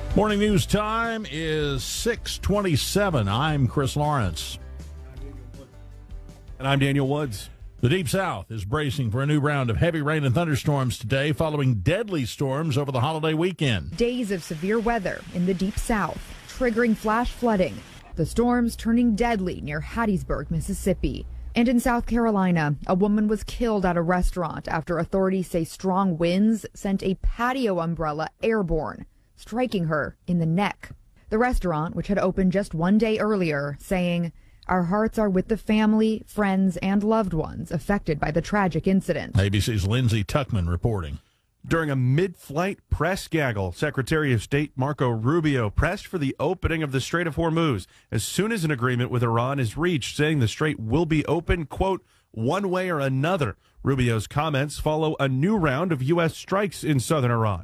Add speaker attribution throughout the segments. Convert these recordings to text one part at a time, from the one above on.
Speaker 1: Morning news time is 6:27. I'm Chris Lawrence.
Speaker 2: And I'm Daniel Woods.
Speaker 1: The Deep South is bracing for a new round of heavy rain and thunderstorms today following deadly storms over the holiday weekend.
Speaker 3: Days of severe weather in the Deep South, triggering flash flooding. The storms turning deadly near Hattiesburg, Mississippi. And in South Carolina, a woman was killed at a restaurant after authorities say strong winds sent a patio umbrella airborne, striking her in the neck. The restaurant, which had opened just one day earlier, saying, "Our hearts are with the family, friends, and loved ones affected by the tragic incident."
Speaker 1: ABC's Lindsay Tuckman reporting.
Speaker 2: During a mid-flight press gaggle, Secretary of State Marco Rubio pressed for the opening of the Strait of Hormuz as soon as an agreement with Iran is reached, saying the strait will be open, quote, one way or another. Rubio's comments follow a new round of U.S. strikes in southern Iran.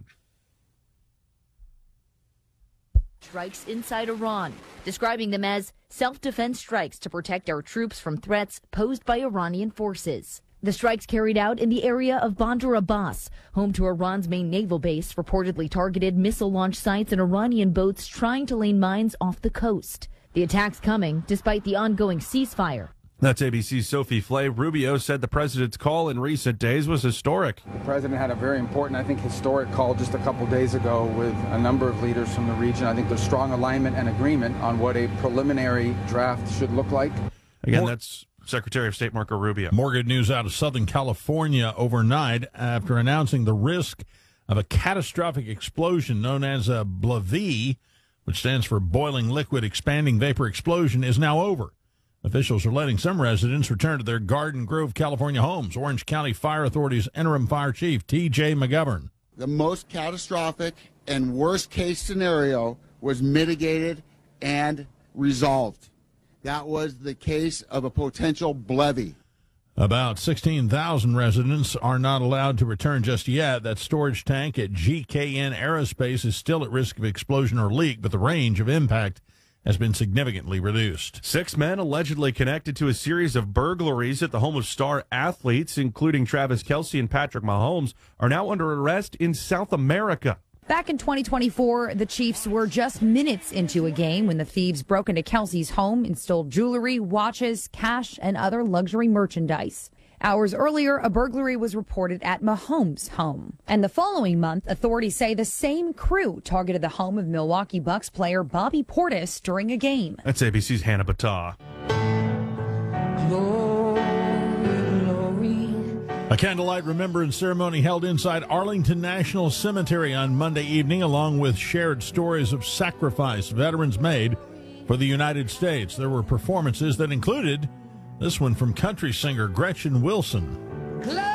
Speaker 4: Strikes inside Iran, describing them as self-defense strikes to protect our troops from threats posed by Iranian forces. The strikes carried out in the area of Bandar Abbas, home to Iran's main naval base, reportedly targeted missile launch sites and Iranian boats trying to lay mines off the coast. The attacks coming despite the ongoing ceasefire.
Speaker 2: That's ABC's Sophie Flay. Rubio said the president's call in recent days was historic.
Speaker 5: The president had a very important, I think, historic call just a couple days ago with a number of leaders from the region. I think there's strong alignment and agreement on what a preliminary draft should look like.
Speaker 2: Again, that's Secretary of State Marco Rubio.
Speaker 1: More good news out of Southern California overnight after announcing the risk of a catastrophic explosion known as a BLVE, which stands for Boiling Liquid Expanding Vapor Explosion, is now over. Officials are letting some residents return to their Garden Grove, California homes. Orange County Fire Authority's interim fire chief, T.J. McGovern.
Speaker 6: The most catastrophic and worst case scenario was mitigated and resolved. That was the case of a potential BLVE.
Speaker 1: About 16,000 residents are not allowed to return just yet. That storage tank at GKN Aerospace is still at risk of explosion or leak, but the range of impact has been significantly reduced.
Speaker 2: 6 men allegedly connected to a series of burglaries at the home of star athletes, including Travis Kelce and Patrick Mahomes, are now under arrest in South America.
Speaker 3: Back in 2024, the Chiefs were just minutes into a game when the thieves broke into Kelce's home and stole jewelry, watches, cash, and other luxury merchandise. Hours earlier, a burglary was reported at Mahomes' home. And the following month, authorities say the same crew targeted the home of Milwaukee Bucks player Bobby Portis during a game.
Speaker 2: That's ABC's Hannah Battah.
Speaker 1: A candlelight remembrance ceremony held inside Arlington National Cemetery on Monday evening, along with shared stories of sacrifice veterans made for the United States. There were performances that included this one from country singer Gretchen Wilson.